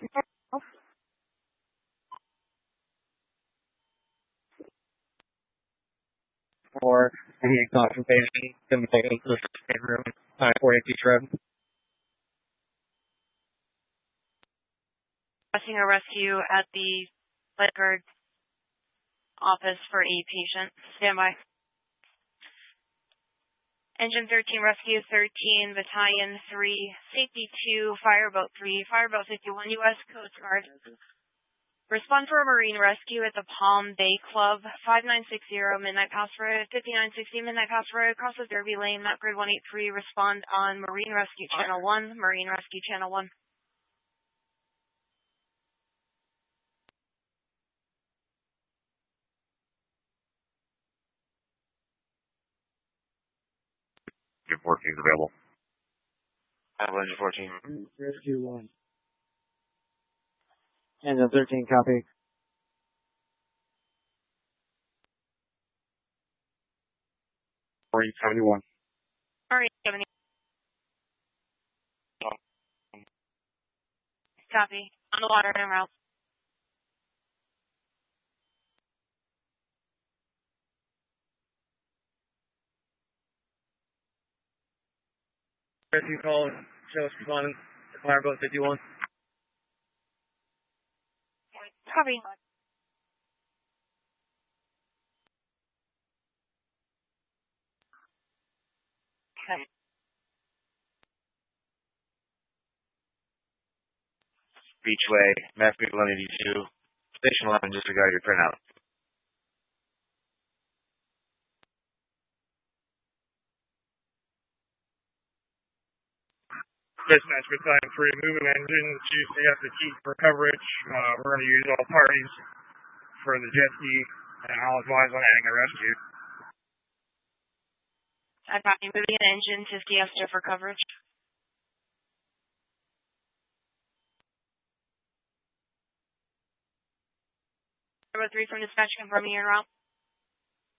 or any consultation can be taken to the same room, 940 Beach Road. Requesting a rescue at the lifeguard office for a patient. Stand by. Engine 13, Rescue 13, Battalion 3, Safety 2, Fireboat 3, Fireboat 51, U.S. Coast Guard. Respond for a marine rescue at the Palm Bay Club, 5960 Midnight Pass Road, 5960 Midnight Pass Road, across the Derby Lane, map grid 183. Respond on Marine Rescue Channel 1, Marine Rescue Channel 1. Engine 14 is available. Engine 14. Rescue 1. Engine 13, copy. Marine 71. Marine 70. Copy. On the water en route. Rescue call, show us responding to Fireboat 51. Copy. Okay. Beachway, map grid 182. Station 11, disregard your printout. Dispatch Battalion 3, moving engine to CF to keep for coverage. We're going to use all parties for the jet ski, and I'll advise on adding a rescue. I copy. Moving an engine to Siesta for coverage. Number 3 from dispatch confirming your route.